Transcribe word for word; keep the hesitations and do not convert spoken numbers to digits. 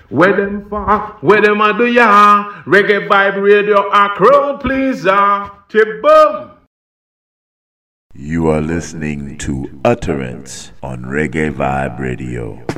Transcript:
Where them for? Where them a do ya? Reggae Vibe Radio, a crowd pleaser. Chibum. You are listening to Utterance on Reggae Vibe Radio.